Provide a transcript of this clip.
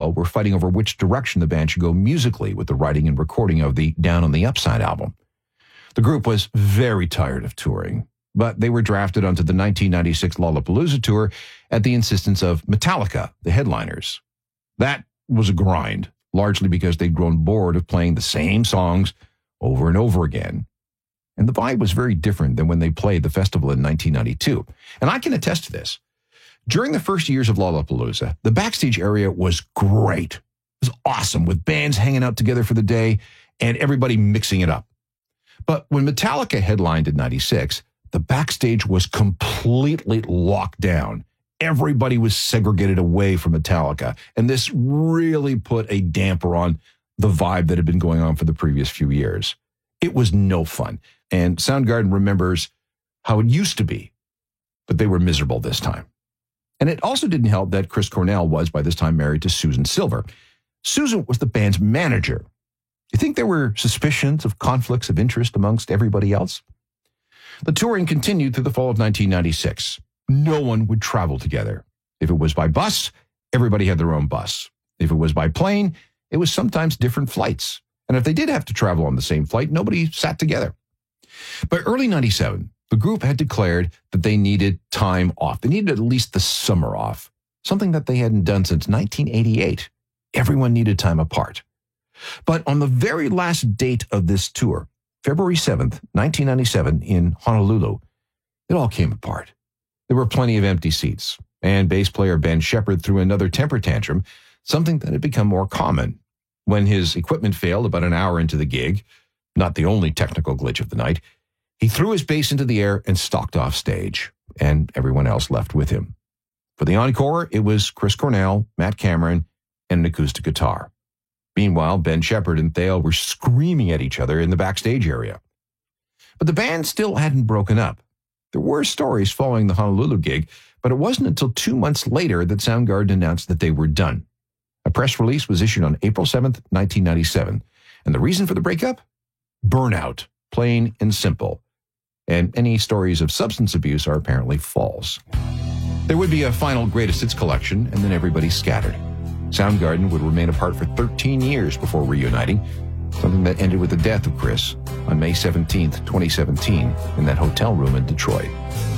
Thale were fighting over which direction the band should go musically with the writing and recording of the Down on the Upside album. The group was very tired of touring, but they were drafted onto the 1996 Lollapalooza tour at the insistence of Metallica, the headliners. That was a grind, largely because they'd grown bored of playing the same songs over and over again. And the vibe was very different than when they played the festival in 1992. And I can attest to this. During the first years of Lollapalooza, the backstage area was great. It was awesome, with bands hanging out together for the day and everybody mixing it up. But when Metallica headlined in 96, the backstage was completely locked down. Everybody was segregated away from Metallica, and this really put a damper on the vibe that had been going on for the previous few years. It was no fun, and Soundgarden remembers how it used to be, but they were miserable this time. And it also didn't help that Chris Cornell was, by this time, married to Susan Silver. Susan was the band's manager. You think there were suspicions of conflicts of interest amongst everybody else? The touring continued through the fall of 1996. No one would travel together. If it was by bus, everybody had their own bus. If it was by plane, it was sometimes different flights. And if they did have to travel on the same flight, nobody sat together. By early 97, the group had declared that they needed time off. They needed at least the summer off, something that they hadn't done since 1988. Everyone needed time apart. But on the very last date of this tour, February 7th, 1997, in Honolulu, it all came apart. There were plenty of empty seats, and bass player Ben Shepherd threw another temper tantrum, something that had become more common. When his equipment failed about an hour into the gig, not the only technical glitch of the night, he threw his bass into the air and stalked off stage, and everyone else left with him. For the encore, it was Chris Cornell, Matt Cameron, and an acoustic guitar. Meanwhile, Ben Shepherd and Thale were screaming at each other in the backstage area. But the band still hadn't broken up. There were stories following the Honolulu gig, but it wasn't until 2 months later that Soundgarden announced that they were done. A press release was issued on April 7th, 1997. And the reason for the breakup? Burnout, plain and simple. And any stories of substance abuse are apparently false. There would be a final greatest hits collection, and then everybody scattered. Soundgarden would remain apart for 13 years before reuniting, something that ended with the death of Chris on May 17th, 2017, in that hotel room in Detroit.